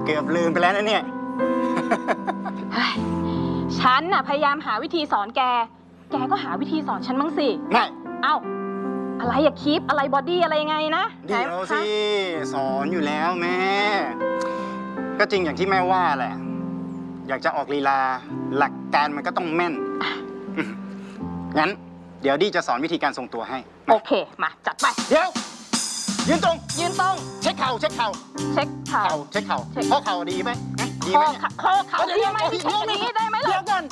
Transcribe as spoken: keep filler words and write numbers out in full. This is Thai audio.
กือบลืมไปแล้วนะเนี่ยฉันน่ะพยายามหาวิธีสอนแก แกก็หาวิธีสอนฉันบ้างสิไม่เอ้า อะไรอะคีปอะไรบอดี้อะไรยังไงนะเดี๋ยวสิสอนอยู่แล้วแม่ ก็จริงอย่างที่แม่ว่าแหละ อยากจะออกลีลาหลักการมันก็ต้องแม่น งั้น เดี๋ยวดีจะสอนวิธีการทรงตัวให้โอเค มาจัดไปเดี๋ยว ยืนตรงยืนตรงเช็คเข่าเช็คเข่าเช็คเข่าเข่าเช็คเข่าเช็คข้อเข่าดีไหมฮะดีคไหมอเนี่ยคอเข่าดีไหมเดี๋ยวแค่นี้ได้ไหมเดี๋ล่ะยวก่อน